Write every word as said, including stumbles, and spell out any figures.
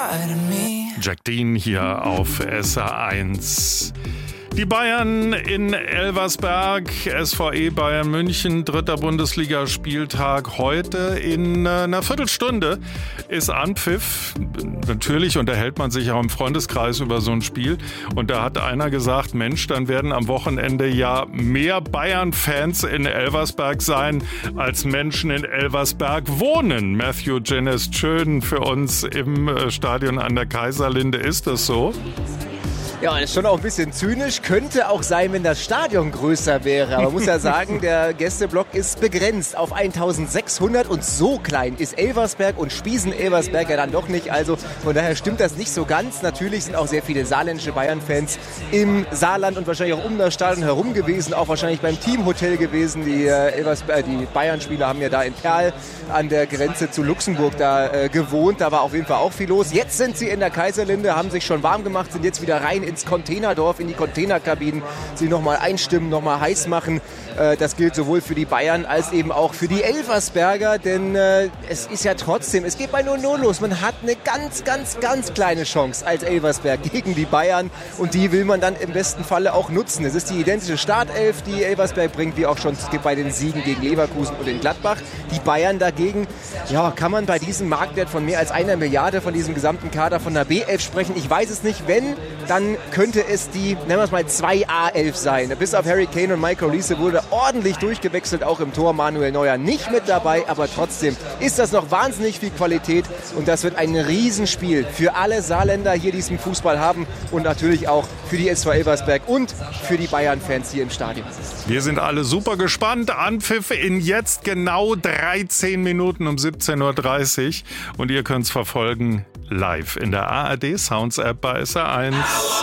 Jack Dean hier auf S R eins. Die Bayern in Elversberg, S V E Bayern München, dritter Bundesligaspieltag. Heute in einer Viertelstunde ist Anpfiff. Natürlich unterhält man sich auch im Freundeskreis über so ein Spiel. Und da hat einer gesagt, Mensch, dann werden am Wochenende ja mehr Bayern-Fans in Elversberg sein, als Menschen in Elversberg wohnen. Matthew Jenner ist schön für uns im Stadion an der Kaiserlinde. Ist das so? Ja, ist schon auch ein bisschen zynisch. Könnte auch sein, wenn das Stadion größer wäre. Aber man muss ja sagen, der Gästeblock ist begrenzt auf eintausendsechshundert und so klein ist Elversberg und Spiesen-Elversberg ja dann doch nicht. Also von daher stimmt das nicht so ganz. Natürlich sind auch sehr viele saarländische Bayern-Fans im Saarland und wahrscheinlich auch um das Stadion herum gewesen. Auch wahrscheinlich beim Teamhotel gewesen. Die, äh, Elversberg, die Bayern-Spieler haben ja da in Perl an der Grenze zu Luxemburg da äh, gewohnt. Da war auf jeden Fall auch viel los. Jetzt sind sie in der Kaiserlinde, haben sich schon warm gemacht, sind jetzt wieder rein ins Containerdorf, in die Containerkabinen, sie nochmal einstimmen, nochmal heiß machen. Äh, das gilt sowohl für die Bayern als eben auch für die Elversberger, denn äh, es ist ja trotzdem, es geht bei null null los. Man hat eine ganz, ganz, ganz kleine Chance als Elversberg gegen die Bayern und die will man dann im besten Falle auch nutzen. Es ist die identische Startelf, die Elversberg bringt, wie auch schon bei den Siegen gegen Leverkusen und in Gladbach. Die Bayern dagegen, ja, kann man bei diesem Marktwert von mehr als einer Milliarde von diesem gesamten Kader von der B elf sprechen? Ich weiß es nicht. Wenn, dann könnte es die, nennen wir es mal, zwei A elf sein. Bis auf Harry Kane und Michael Olise wurde ordentlich durchgewechselt, auch im Tor. Manuel Neuer nicht mit dabei, aber trotzdem ist das noch wahnsinnig viel Qualität und das wird ein Riesenspiel für alle Saarländer hier, die diesen Fußball haben und natürlich auch für die S V Elversberg und für die Bayern-Fans hier im Stadion. Wir sind alle super gespannt. Anpfiff in jetzt genau dreizehn Minuten um siebzehn Uhr dreißig und ihr könnt es verfolgen live in der A R D Sounds App bei S R eins.